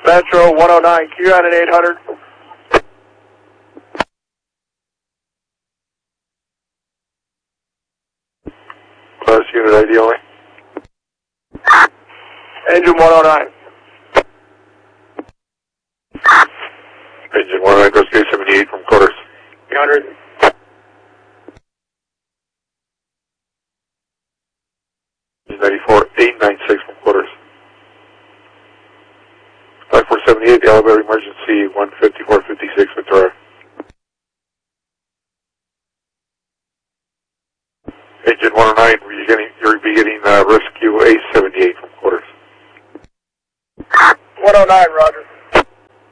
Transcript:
Metro 109, Q out at 800. Class unit ID only. Engine 109. Engine 109, goes K78 from quarters. 300. Engine 94, 896 from quarters. 5478, the elevator emergency 15456 Victoria. Engine 109, you're beginning rescue A78 from quarters. 109, roger.